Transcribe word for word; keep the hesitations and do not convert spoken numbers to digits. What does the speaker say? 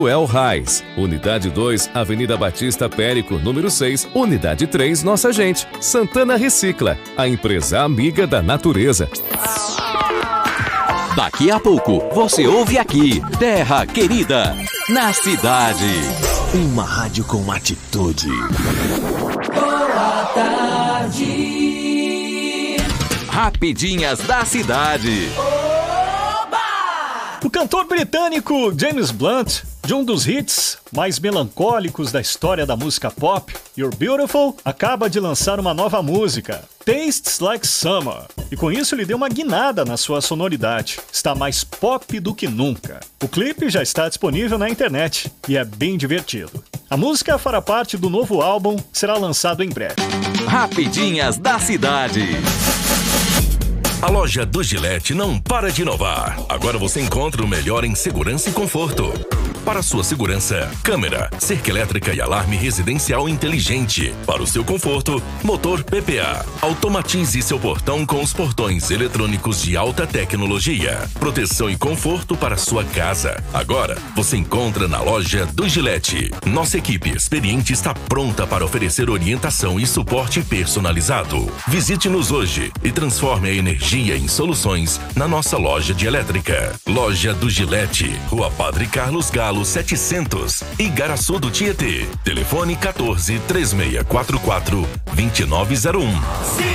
El Raiz, Unidade dois, Avenida Batista Périco, número seis, Unidade três, Nossa Gente, Santana Recicla, a empresa amiga da natureza. Daqui a pouco, você ouve aqui, Terra Querida, na cidade. Uma rádio com atitude. Boa tarde. Rapidinhas da cidade. O cantor britânico James Blunt, de um dos hits mais melancólicos da história da música pop, You're Beautiful, acaba de lançar uma nova música, Tastes Like Summer. E com isso ele deu uma guinada na sua sonoridade. Está mais pop do que nunca. O clipe já está disponível na internet e é bem divertido. A música fará parte do novo álbum que será lançado em breve. Rapidinhas da cidade. A loja do Gillette não para de inovar. Agora você encontra o melhor em segurança e conforto. Para sua segurança, câmera, cerca elétrica e alarme residencial inteligente. Para o seu conforto, motor P P A. Automatize seu portão com os portões eletrônicos de alta tecnologia. Proteção e conforto para sua casa. Agora, você encontra na loja do Gillette. Nossa equipe experiente está pronta para oferecer orientação e suporte personalizado. Visite-nos hoje e transforme a energia em soluções na nossa loja de elétrica. Loja do Gillette, Rua Padre Carlos Galo setecentos, Igaraçu do Tietê. Telefone quatorze, três seis quatro quatro, dois nove zero um.